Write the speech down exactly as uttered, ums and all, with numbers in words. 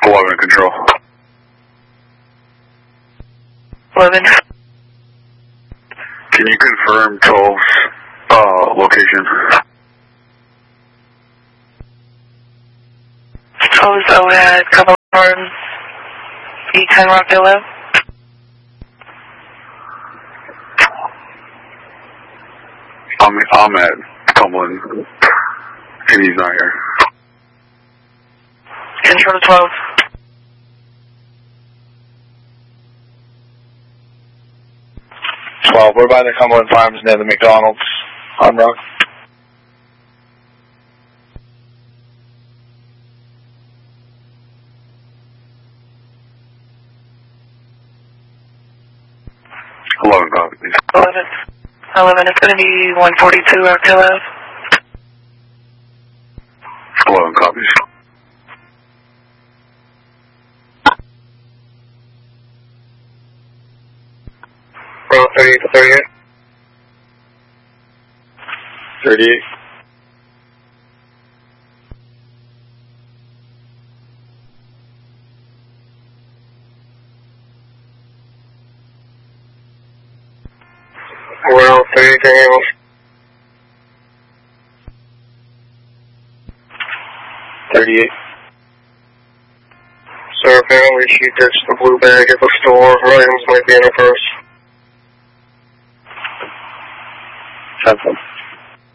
eleven control. eleven. Can you confirm twelve's uh, location? twelve's O had couple arms. E ten Rockdale Ave. I'm, I'm at Cumberland, and he's not here. Control to twelve. twelve, we're by the Cumberland Farms near the McDonald's on Rock. eleven copies. eleven. eleven, it's going to be one forty-two Rockdale Ave. eleven copies. thirty-eight to thirty-eight. thirty-eight. Well, thirty-eight to Hamels. thirty-eight. Sir, apparently she ditched the blue bag at the store. Her items might be in her purse. Something.